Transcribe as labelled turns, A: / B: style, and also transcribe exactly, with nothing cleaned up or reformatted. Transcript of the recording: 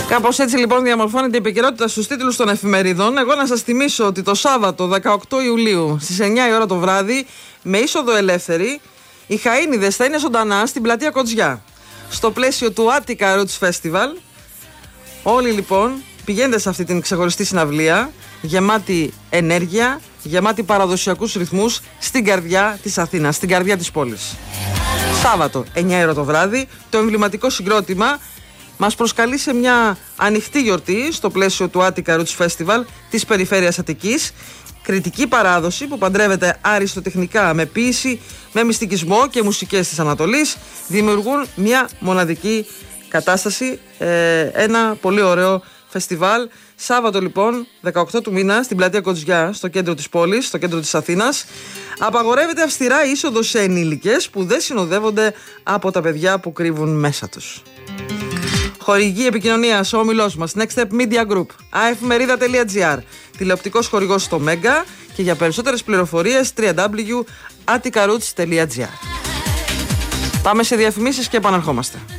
A: Κάπως έτσι λοιπόν διαμορφώνεται η επικαιρότητα στους τίτλους των εφημερίδων. Εγώ να σας θυμίσω ότι το Σάββατο δεκαοκτώ Ιουλίου στις εννιά η ώρα το βράδυ, με είσοδο ελεύθερη, οι Χαΐνιδες θα είναι ζωντανά στην πλατεία Κοτζιά, στο πλαίσιο του Attica Roots Festival. Όλοι λοιπόν πηγαίνετε σε αυτή την ξεχωριστή συναυλία, γεμάτη ενέργεια, γεμάτη παραδοσιακούς ρυθμούς, στην καρδιά της Αθήνας, στην καρδιά της πόλης. Σάββατο εννιά η ώρα το βράδυ, το εμβληματικό συγκρότημα μας προσκαλεί σε μια ανοιχτή γιορτή στο πλαίσιο του Attica Roots Festival της περιφέρειας Αττικής. Κριτική παράδοση που παντρεύεται αριστοτεχνικά με ποίηση, με μυστικισμό και μουσικές της Ανατολής, δημιουργούν μια μοναδική κατάσταση, ε, ένα πολύ ωραίο φεστιβάλ. Σάββατο λοιπόν δεκαοκτώ του μήνα στην πλατεία Κοτζιά, στο κέντρο της πόλης, στο κέντρο της Αθήνας. Απαγορεύεται αυστηρά η είσοδος σε ενήλικες που δεν συνοδεύονται από τα παιδιά που κρύβουν μέσα τους. Χορηγή επικοινωνίας ο όμιλός μας Next Step Media Group, aefmerida.gr, τηλεοπτικός χορηγός στο Mega και για περισσότερες πληροφορίες double-u double-u double-u τελεία atticaroots τελεία gr. Πάμε σε διαφημίσεις και επαναρχόμαστε.